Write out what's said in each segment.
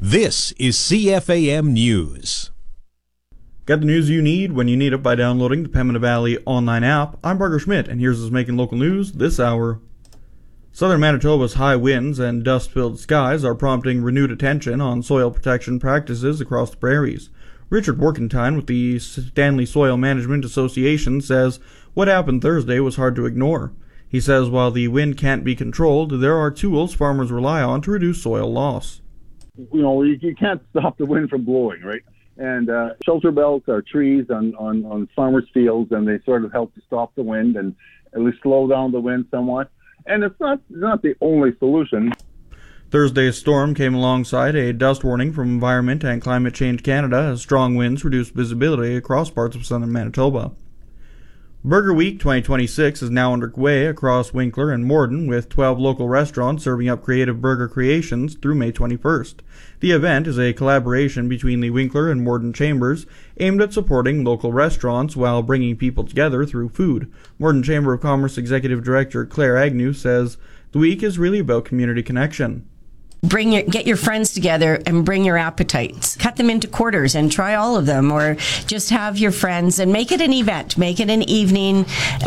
This is CFAM News. Get the news you need when you need it by downloading the Pembina Valley online app. I'm Parker Schmidt, and here's what's making local news this hour. Southern Manitoba's high winds and dust-filled skies are prompting renewed attention on soil protection practices across the prairies. Richard Workentine with the Stanley Soil Management Association says what happened Thursday was hard to ignore. He says while the wind can't be controlled, there are tools farmers rely on to reduce soil loss. You can't stop the wind from blowing, right? And shelter belts are trees on farmers' fields, and they sort of help to stop the wind and at least slow down the wind somewhat. And it's not the only solution. Thursday's storm came alongside a dust warning from Environment and Climate Change Canada as strong winds reduced visibility across parts of southern Manitoba. Burger Week 2026 is now underway across Winkler and Morden, with 12 local restaurants serving up creative burger creations through May 21st. The event is a collaboration between the Winkler and Morden chambers aimed at supporting local restaurants while bringing people together through food. Morden Chamber of Commerce Executive Director Claire Agnew says the week is really about community connection. Get your friends together and bring your appetites. Cut them into quarters and try all of them, or just have your friends and make it an event. Make it an evening.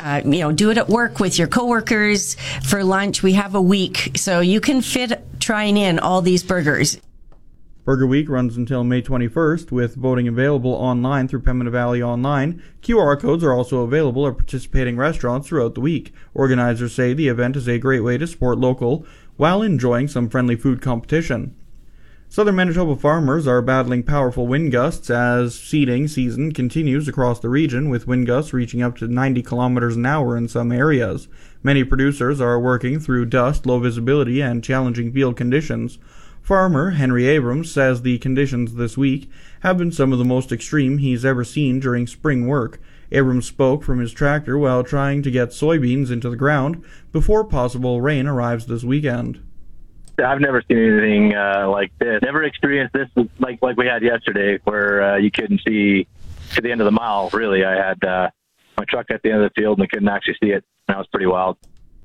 Do it at work with your coworkers for lunch. We have a week, so you can fit trying in all these burgers. Burger Week runs until May 21st, with voting available online through Pembina Valley Online. QR codes are also available at participating restaurants throughout the week. Organizers say the event is a great way to support local while enjoying some friendly food competition. Southern Manitoba farmers are battling powerful wind gusts as seeding season continues across the region, with wind gusts reaching up to 90 kilometers an hour in some areas. Many producers are working through dust, low visibility, and challenging field conditions. Farmer Henry Abrams says the conditions this week have been some of the most extreme he's ever seen during spring work. Abrams spoke from his tractor while trying to get soybeans into the ground before possible rain arrives this weekend. I've never seen anything like this. Never experienced this like we had yesterday, where you couldn't see to the end of the mile, really. I had my truck at the end of the field and I couldn't actually see it. That was pretty wild.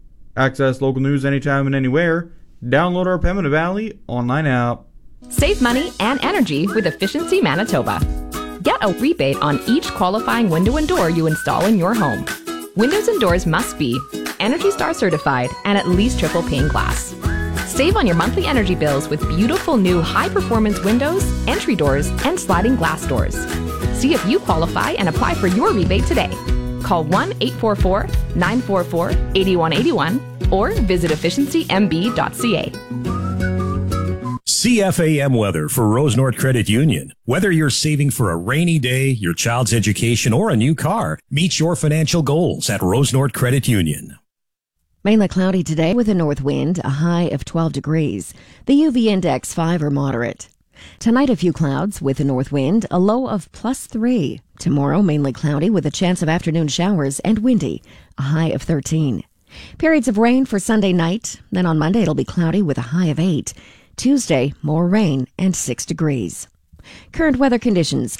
Access local news anytime and anywhere. Download our Pembina Valley online app. Save money and energy with Efficiency Manitoba. Get a rebate on each qualifying window and door you install in your home. Windows and doors must be Energy Star certified and at least triple pane glass. Save on your monthly energy bills with beautiful new high-performance windows, entry doors, and sliding glass doors. See if you qualify and apply for your rebate today. Call 1-844-944-8181 or visit efficiencymb.ca. CFAM weather for Rose North Credit Union. Whether you're saving for a rainy day, your child's education, or a new car, meet your financial goals at Rose North Credit Union. Mainly cloudy today with a north wind, a high of 12 degrees. The UV index 5 or moderate. Tonight a few clouds with a north wind, a low of +3. Tomorrow mainly cloudy with a chance of afternoon showers and windy, a high of 13. Periods of rain for Sunday night. Then on Monday it'll be cloudy with a high of 8. Tuesday, more rain and 6 degrees. Current weather conditions.